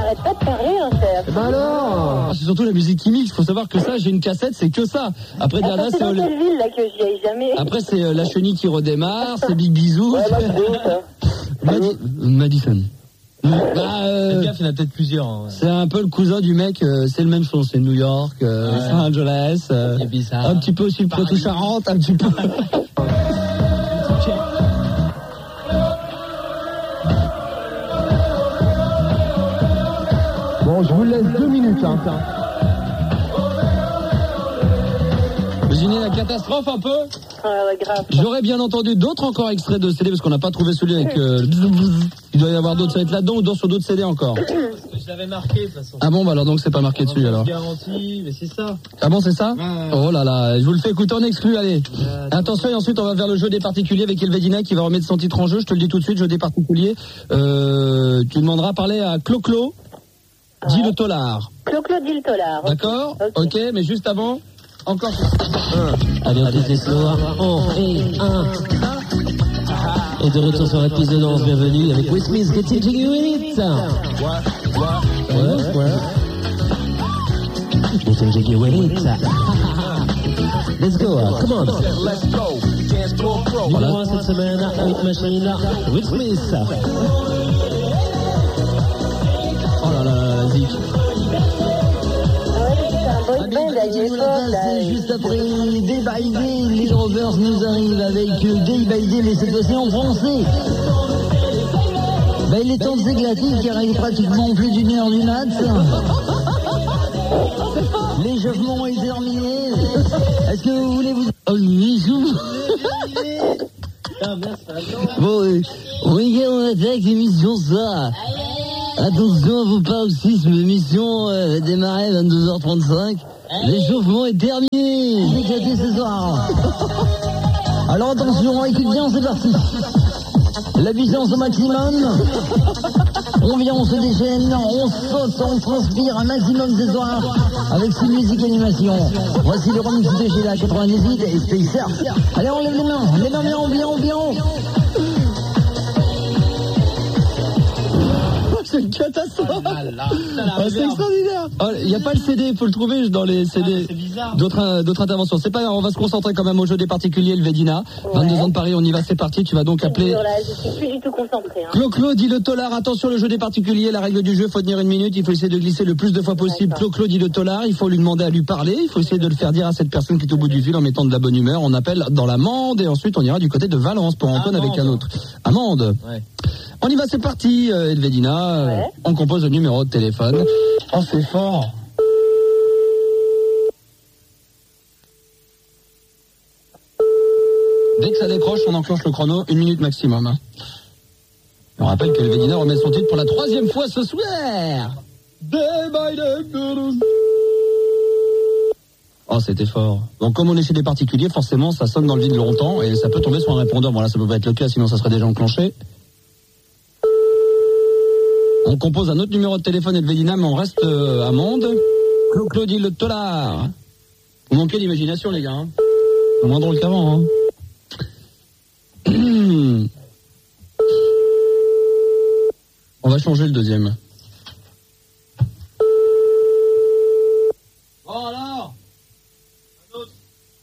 arrête pas de parler, hein, Serge. Bah alors, c'est surtout la musique qui mixe. Faut savoir que ça, j'ai une cassette, c'est que ça. Après derrière, c'est dans quelle ville là que j'y aille jamais. Après c'est la chenille qui redémarre, c'est Big Bisou. Ouais, Madison. Fais gaffe, il y en a peut-être plusieurs. Hein. C'est un peu le cousin du mec, c'est le même son, c'est New York, Los Angeles, un petit peu aussi le Poitou-Charentes, un petit peu. Bon, je vous laisse 2 minutes. Hein. Imaginez la catastrophe un peu. Ouais, grave. J'aurais bien entendu d'autres encore extraits de CD parce qu'on n'a pas trouvé celui avec. Il doit y avoir d'autres, ça va être là-dedans ou sur d'autres CD encore. Je l'avais marqué de toute façon. Ah bon, bah alors donc c'est pas marqué dessus alors. Garantie, mais c'est ça. Ah bon, c'est ça? Oh là là, je vous le fais écouter en exclu, allez. Attention, et ensuite on va vers le jeu des particuliers avec Elvedina qui va remettre son titre en jeu. Je te le dis tout de suite, jeu des particuliers. Tu demanderas à parler à Clo-Clo, dit le tolard. Clo-Clo dit le tolard. D'accord? Ok, mais juste avant. Encore. Allez, on dit soir, on fait un. Et de retour sur l'épisode 11, bienvenue avec Will Smith, Getting Jiggy With It. Getting Jiggy With It. Let's go, come on. Numéro 1 cette semaine, avec Machine, Will Smith. Oh là là, zik. Juste après Day by Day, les Rovers nous arrivent avec Day by Day, mais cette fois-ci en français. Ben, il est temps de s'éclater car il est pratiquement plus d'une heure du mat. L'échauffement est terminé. Est-ce que vous voulez vous... Oh, bisous. Bon, regarde, on attaque l'émission ça. Attention à vos paroxysmes, l'émission va démarrer à 22h35. L'échauffement est terminé. Éclaté ce soir. Alors attention, écoute bien, c'est parti. La puissance au maximum. On vient, on se déchaîne, on saute, on transpire un maximum ce soir avec cette musique animation. Voici le remix de Sheila 98 et Space Surf. Allez, on lève les mains bien. C'est une catastrophe. C'est extraordinaire. Il n'y a pas le CD, il faut le trouver dans les CD. C'est bizarre. D'autres interventions. C'est pas grave, on va se concentrer quand même au jeu des particuliers, le Vedina. 22 ans de Paris, on y va, c'est parti. Tu vas donc appeler. Je suis plus du tout concentrée. Hein. Clo-Clo dit le tolard. Attention, le jeu des particuliers, la règle du jeu, il faut tenir 1 minute. Il faut essayer de glisser le plus de fois possible. Clo-Clo dit le tolard. Il faut lui demander à lui parler. Il faut essayer de le faire dire à cette personne qui est au bout du fil en mettant de la bonne humeur. On appelle dans l'Amande et ensuite on ira du côté de Valence pour Antoine avec un autre. Amande. Ouais. On y va, c'est parti, Elvedina. Ouais. On compose le numéro de téléphone. Oh, c'est fort. Dès que ça décroche, on enclenche le chrono, 1 minute maximum. Hein. On rappelle que Elvedina remet son titre pour la 3e fois ce soir. Day by day. Oh, c'était fort. Donc, comme on est chez des particuliers, forcément, ça sonne dans le vide longtemps et ça peut tomber sur un répondeur. Bon, là, ça peut pas être le cas, sinon ça serait déjà enclenché. On compose un autre numéro de téléphone Elvedina, mais on reste à Monde. Claudie le tolard. Vous manquez d'imagination, les gars. Hein. C'est moins drôle qu'avant. Hein. On va changer le deuxième. Oh alors, un autre.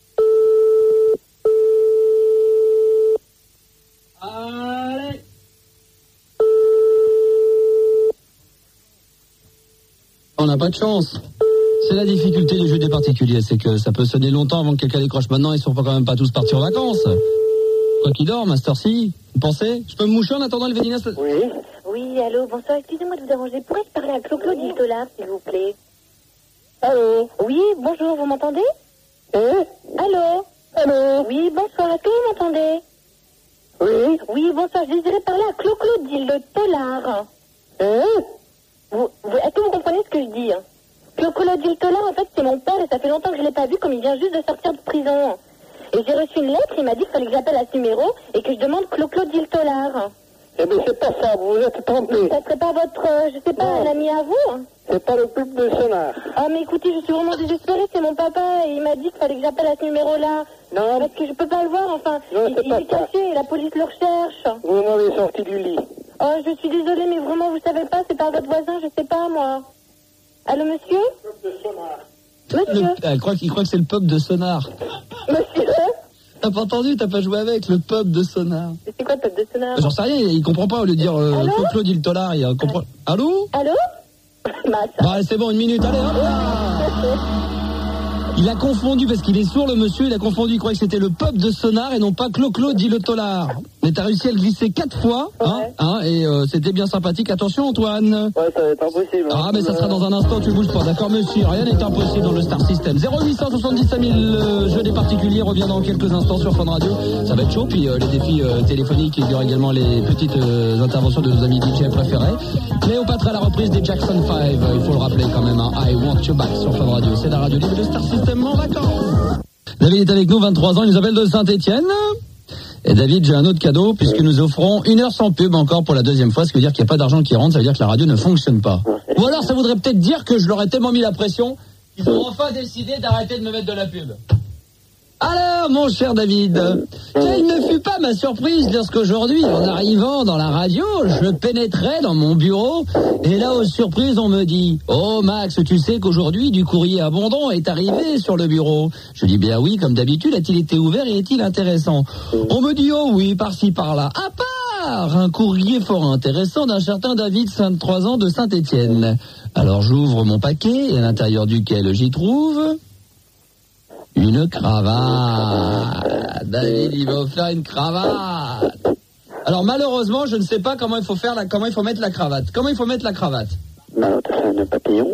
Allez. On n'a pas de chance. C'est la difficulté du jeu des particuliers, c'est que ça peut sonner longtemps avant que quelqu'un décroche. Maintenant, ils sont quand même pas tous partis en vacances. Quoi qu'il dort, Master C, vous pensez? Je peux me moucher en attendant le Védina? Oui, allô, bonsoir, excusez-moi de vous déranger. Pourrais-je parler à Clo-Clo d'Iltolard, s'il vous plaît? Allô? Oui, bonjour, vous m'entendez? Allô? Allô? Oui, bonsoir, est-ce que vous m'entendez? Oui. Oui, bonsoir, je désirais parler à Clo-Clo d'Iltolard. Est-ce que vous comprenez ce que je dis? Clo-Clo d'Iltolard, en fait, c'est mon père et ça fait longtemps que je ne l'ai pas vu, comme il vient juste de sortir de prison. Et j'ai reçu une lettre, il m'a dit qu'il fallait que j'appelle à ce numéro et que je demande Clo-Clo d'Iltolard. Eh bien, c'est pas ça, vous vous êtes trompé. Ça serait pas votre, je sais pas, un ami à vous? C'est pas le pub de Sonar. Ah, mais écoutez, je suis vraiment désespérée, c'est mon papa, et il m'a dit qu'il fallait que j'appelle à ce numéro-là. Non. Parce que je peux pas le voir, enfin. Non, il est caché, et la police le recherche. Vous m'avez sorti du lit. Oh, je suis désolée, mais vraiment, vous savez pas, c'est pas votre voisin, je sais pas, moi. Allô, monsieur? Monsieur? Il croit que c'est le pub de Sonar. Monsieur? T'as pas entendu, t'as pas joué avec le pub de Sonar. C'est quoi le pub de Sonar? J'en sais rien, il comprend pas au lieu de dire Claude il Tolar, il comprend. Allô? Allô? Bah, ça. Bah, c'est bon, une minute, allez, hop là. Il a confondu, parce qu'il est sourd le monsieur, il a confondu, il croyait que c'était le pub de Sonar et non pas Clo-Clo dit le Tolar. Mais t'as réussi à le glisser 4 fois, et c'était bien sympathique. Attention Antoine. Ouais, ça va être impossible. Ah, mais ça sera dans un instant, tu bouges pas, d'accord monsieur? Rien n'est impossible dans le Star System. 0870 5000, jeu des particuliers revient dans quelques instants sur Fun Radio. Ça va être chaud, puis les défis téléphoniques, il y aura également les petites interventions de nos amis DJ préférés. Cléopâtre à la reprise des Jackson 5, il faut le rappeler quand même, hein. I Want You Back sur Fun Radio. C'est la radio libre de Star System en vacances. David est avec nous, 23 ans, il nous appelle de Saint-Étienne. Et David, j'ai un autre cadeau, puisque nous offrons 1 heure sans pub encore pour la deuxième fois, ce qui veut dire qu'il n'y a pas d'argent qui rentre, ça veut dire que la radio ne fonctionne pas. Ou alors ça voudrait peut-être dire que je leur ai tellement mis la pression, qu'ils ont enfin décidé d'arrêter de me mettre de la pub. Alors, mon cher David, quelle ne fut pas ma surprise lorsqu'aujourd'hui, en arrivant dans la radio, je pénétrais dans mon bureau, et là, aux surprises, on me dit « Oh Max, tu sais qu'aujourd'hui, du courrier abondant est arrivé sur le bureau ?» Je dis « Bien oui, comme d'habitude, a-t-il été ouvert et est-il intéressant ?» On me dit « Oh oui, par-ci, par-là. » À part un courrier fort intéressant d'un certain David, 23 ans, de Saint-Étienne. Alors, j'ouvre mon paquet, et à l'intérieur duquel j'y trouve... une cravate. David, il m'a offert une cravate. Alors malheureusement, je ne sais pas comment il faut mettre la cravate. Comment il faut mettre la cravate? Non, t'as fait un nœud papillon.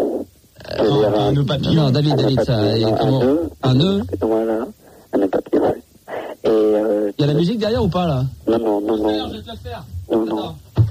Un nœud papillon. Non, David, ça. Un nœud. Voilà, un nœud papillon. Et il y a la musique derrière ou pas là? Non. Je vais te la faire. Non.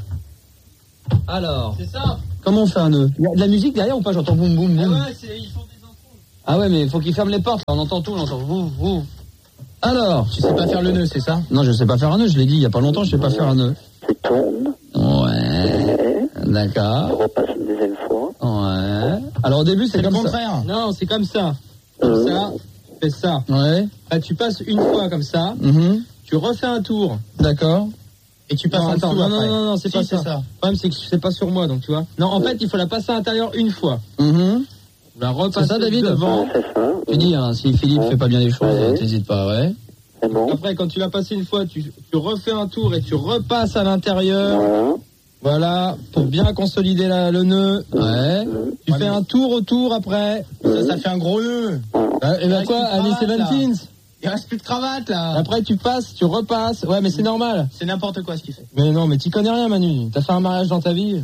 Alors. C'est ça. Comment on fait un nœud? Il y a de la musique derrière ou pas? J'entends boum boum boum. Ah ouais, ils font des intros. Ah ouais, mais il faut qu'ils ferment les portes. On entend tout, on entend vous. Alors, tu sais pas faire le nœud, c'est ça? Non, je sais pas faire un nœud, je l'ai dit il y a pas longtemps, je sais pas faire un nœud. Tu tournes. Ouais. D'accord. Tu repasses une deuxième fois. Ouais. Alors au début, c'est comme le ça. contraire. Non, c'est comme ça. Comme ça, tu fais ça. Ouais. Après, tu passes une fois comme ça, tu refais un tour. D'accord. Et tu passes en dessous après. Non, c'est pas ça. Le problème, c'est que c'est pas sur moi, donc tu vois. Non, en fait, il faut la passer à l'intérieur une fois. Vous la repassez C'est ça, David? devant. C'est ça. Tu dis, hein, si Philippe fait pas bien les choses, t'hésites pas, ouais. C'est bon. Après, quand tu l'as passé une fois, tu refais un tour et tu repasses à l'intérieur. Voilà. Voilà, pour bien consolider le nœud. Ouais. Tu fais un tour autour après. Ça fait un gros nœud. Et ben quoi, Annie Seventeenth? Il reste plus de cravate là. Après tu passes, tu repasses. Ouais, mais c'est normal. C'est n'importe quoi ce qu'il fait. Mais non, mais t'y connais rien, Manu. T'as fait un mariage dans ta vie.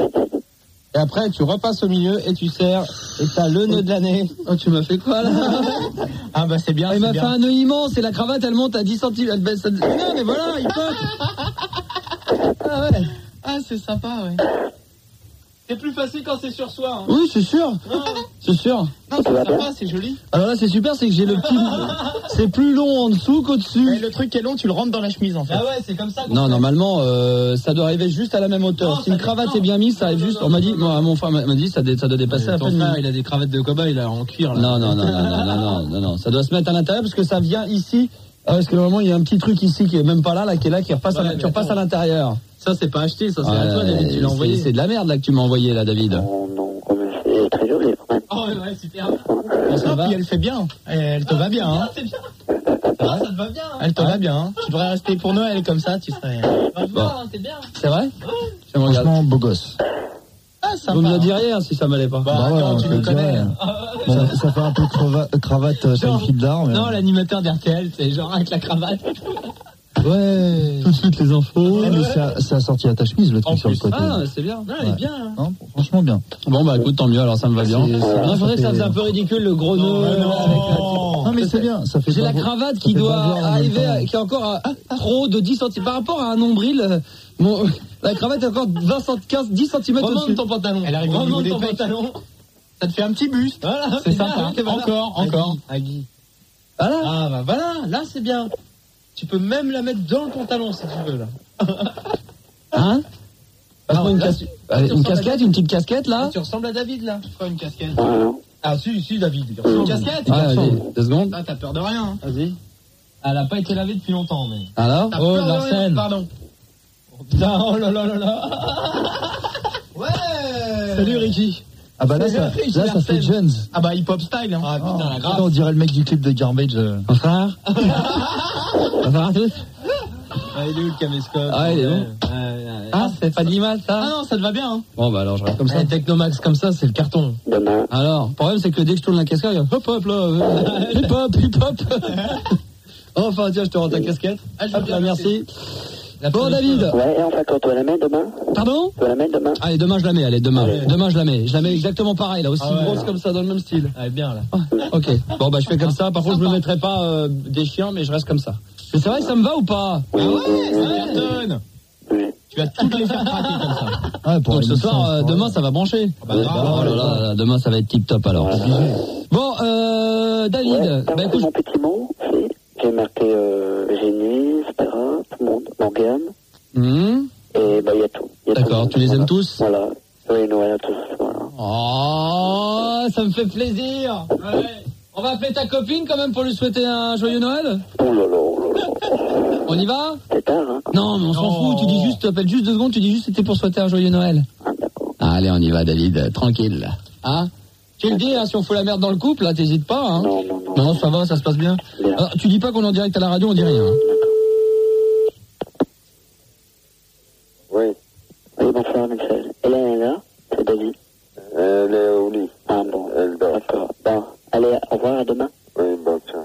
Et après tu repasses au milieu et tu serres et t'as le nœud de l'année. Oh, tu m'as fait quoi là? Ah bah c'est bien. Il m'a fait un nœud immense et la cravate elle monte à 10 cm. Elle baisse. Non, mais voilà, il pop. Ah ouais. Ah c'est sympa, ouais. C'est plus facile quand c'est sur soi. Hein. Oui, c'est sûr. C'est sûr. Non, c'est sympa, c'est joli. Alors là, c'est super, c'est que j'ai le petit. C'est plus long en dessous qu'au-dessus. Mais le truc qui est long, tu le rentres dans la chemise en fait. Ah ouais, c'est comme ça. Non, normalement, ça doit arriver juste à la même hauteur. Non, si une cravate est bien mise, ça arrive juste. On m'a dit, moi, mon frère m'a dit, ça doit dépasser à peine. Il a des cravates de cobaye là en cuir. Là. Non. Ça doit se mettre à l'intérieur parce que ça vient ici. Parce que normalement, il y a un petit truc ici qui est même pas là, qui repasse, tu repasses à l'intérieur. Ça, c'est pas acheté, ça, c'est à toi, David, tu l'as envoyé. C'est de la merde, là, que tu m'as envoyé, là, David. Non, quand même, c'est très joli, quand même. Oh, ouais, super. Ça va? Puis elle fait bien. Elle te va bien, hein. C'est bien. Ça te va bien. Elle te va bien, hein. Tu devrais rester pour Noël comme ça, tu serais. C'est bien. C'est vrai? Franchement, beau gosse. Ah, ça vous me le diriez, hein, si ça m'allait pas. Bah, attends, tu nous connais. Bon, ça fait un peu cravate, ça me file d'art. Non, l'animateur d'RTL, c'est genre avec la cravate. Ouais. Tout de suite les infos. Mais ça a sorti à ta chemise le truc sur le côté. Ah, c'est bien. Non, elle est bien. Hein. Non, franchement bien. Bon, bah écoute, tant mieux, alors ça me va bien. Il faudrait que ça fasse un peu ridicule, le gros nœud. Non, mais c'est bien. Ça fait j'ai la cravate qui doit arriver, qui est encore à trop de 10 cm. Par rapport à un nombril, la cravate est encore 10 cm au-dessus. Remonte ton pantalon. Elle arrive au niveau des pantalons. Ça te fait un petit buste. Voilà, c'est sympa. Encore. Agui. Voilà. Ah, bah voilà, là c'est bien. Tu peux même la mettre dans le pantalon si tu veux, là. Hein? Une casquette, une petite casquette, là? Tu ressembles à David, là. Je ferai une casquette. Non. Ah, si, David. Une casquette, vas-y, 2 secondes. Ah, t'as peur de rien. Vas-y. Elle a pas été lavée depuis longtemps, mais. Alors? Oh, Marcel. Pardon. Putain, oh là là là là. Ouais. Salut Ricky. Ah bah là, ça fait Jones. Ah bah hip-hop style. Hein. Ah putain, la grave. On dirait le mec du clip de Garbage. Frère. Bonsoir à tous. Ah, il est où le caméscope? Ah, il est bon. Ah, c'est pas de l'image, ça? Ah non, ça te va bien, hein. Bon, bah alors, je reste comme ça. Technomax comme ça, c'est le carton. Demain. Alors, le problème, c'est que dès que je tourne la casquette, il y a hop, hop, là, hip-hop. Enfin, tiens, je te rends ta casquette. Hop, là, merci. Bon, David. Ouais, et enfin, quand tu vas la mettre demain? Pardon? Tu vas la mettre demain? Allez, demain, je la mets, Demain, je la mets. Je la mets exactement pareil, là, aussi grosse ouais. comme ça, dans le même style. Ah, bien, là. Ok. Bon, bah, je fais comme ça. Par contre, je me mettrai pas des chiens, mais je reste comme ça. Mais c'est vrai que ça me va ou pas? Oui, Ah ouais, ça cartonne. Oui. Tu vas toutes les faire craquer comme ça. Ouais, pour donc ce soir, demain, ça va brancher. bah, Oh là là, demain, ça va être tip top alors. Bon, David, Ouais, bah écoute, mon petit mot, c'est, j'ai marqué génie, etc., tout le monde, Morgane, et bah il y a tout. D'accord, tu les aimes tous? Voilà, oui, Noël à tous, voilà. Oh, ça me fait plaisir. Ouais. On va appeler ta copine quand même pour lui souhaiter un joyeux Noël. Oh là là, oh là là. On y va? C'est tard, hein? Non, mais on s'en fout, tu dis juste, tu appelles juste 2 secondes, tu dis juste c'était pour souhaiter un joyeux Noël. Ah, d'accord. Allez, on y va, David, tranquille. Hein? Tu le dis, hein, si on fout la merde dans le couple, là, t'hésites pas, hein? Non. Non, ça va, ça se passe bien. Bien. Alors, tu dis pas qu'on est en direct à la radio, on dit rien. Hein. Oui. Oui, bonsoir, Michel. Hélène est là? C'est David. Elle est au lit. Ah bon. Elle dort. D'accord. Bon. Allez, au revoir, à demain. Oui, bon, tiens.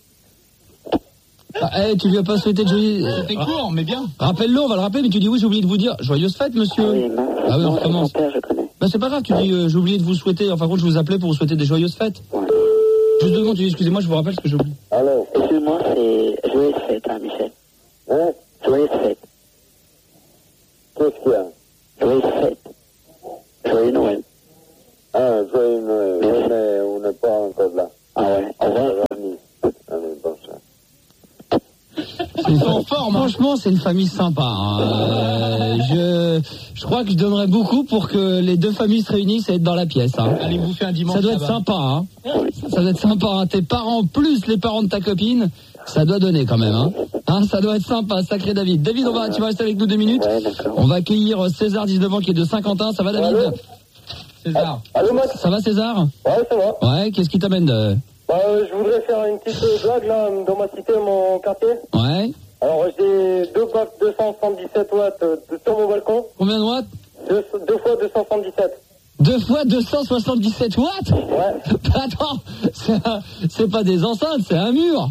Ah, tu lui as pas souhaité de joyeux... C'était court, mais bien. Rappelle-le, on va le rappeler, mais tu dis oui, j'ai oublié de vous dire joyeuse fête, monsieur. Ah oui, non. Ah oui, on Non, recommence. mon père, je connais. Bah c'est pas grave, tu dis j'ai oublié de vous souhaiter, enfin je vous appelais pour vous souhaiter des joyeuses fêtes. Ouais. Juste 2 secondes, tu dis excusez-moi, je vous rappelle ce que j'ai oublié. Alors, excuse-moi, c'est joyeuse fête, hein, Michel. Hein? Joyeuse fête. Qu'est-ce qu'il y a? Joyeuse fête. Joyeux Noël. Ah, joyeux Noël. Mais on n'est pas encore là. Ah ouais, au revoir. Allez, bon ça. Ils sont en forme, franchement, c'est une famille sympa. Hein. Je crois que je donnerais beaucoup pour que les 2 familles se réunissent et être dans la pièce. Hein. Allez bouffer un dimanche. Ça doit être sympa. Hein. Ça doit être sympa. Hein. Tes parents plus les parents de ta copine, ça doit donner quand même. Hein, ça doit être sympa, sacré David. David, tu vas rester avec nous 2 minutes. Ouais, d'accord. On va accueillir César, 19 ans, qui est de Saint-Quentin. Ça va, David? Allô César. Allô, Max? Ça va, César? Ouais, ça va. Ouais, qu'est-ce qui t'amène de... Je voudrais faire une petite blague, là, dans ma cité, mon quartier. Ouais. Alors, j'ai 2 bacs 277 watts sur mon balcon. Combien de watts? 2 fois 277. 2 fois 277 watts? Ouais. Attends, c'est pas des enceintes, c'est un mur.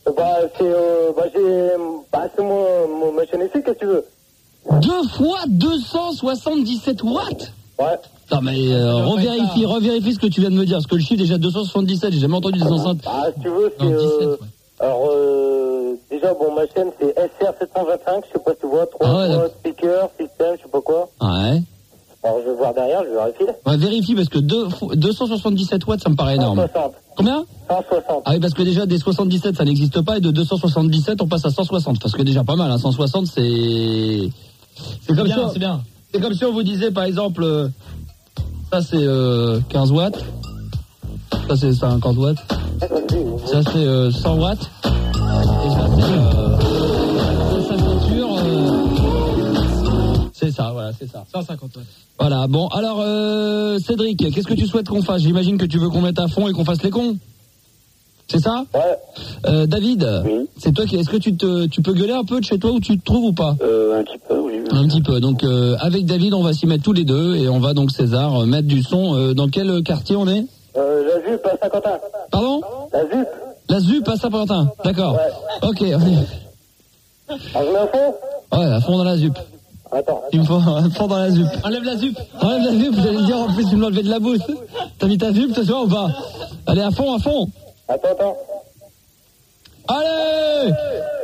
C'est mon machine ici, qu'est-ce que tu veux? 2 fois 277 watts? Ouais. Non mais revérifie ce que tu viens de me dire, parce que le chiffre déjà 277, j'ai jamais entendu des enceintes. Si tu veux, c'est... Non, 17, ouais. Alors, déjà, ma chaîne, c'est SR725, je sais pas si tu vois, 3 speakers, système, je sais pas quoi. Ouais. Alors, je vais voir derrière, je vais vérifier. Ouais, vérifie, parce que 277 watts, ça me paraît énorme. 160. Combien? 160. Ah oui, parce que déjà, des 77, ça n'existe pas, et de 277, on passe à 160, parce que déjà pas mal, hein, 160, c'est comme bien, ça. C'est bien. C'est comme si on vous disait, par exemple, ça c'est 15 watts, ça c'est 50 watts, ça c'est 100 watts, et ça c'est sa ceinture, c'est ça, voilà, c'est ça. 150 watts. Voilà, bon, alors Cédric, qu'est-ce que tu souhaites qu'on fasse? J'imagine que tu veux qu'on mette à fond et qu'on fasse les cons. C'est ça? Ouais. David, oui. C'est toi qui... Est-ce que tu peux gueuler un peu de chez toi où tu te trouves ou pas? Un petit peu, oui. Un petit peu. Donc avec David, on va s'y mettre tous les deux et on va donc César mettre du son. Dans quel quartier on est? La ZUP à Saint-Quentin. Pardon? La ZUP. La ZUP à Saint-Quentin. D'accord. Ouais. Ok. Alors, je mets à fond? Ouais, à fond dans la ZUP. Attends. Il me faut à fond dans la ZUP. Enlève la ZUP. Enlève la ZUP, vous allez me dire en plus tu me l'enlever de la bouche. T'as mis ta ZUP ce soir ou pas? Allez, à fond, à fond. Attends. Allez!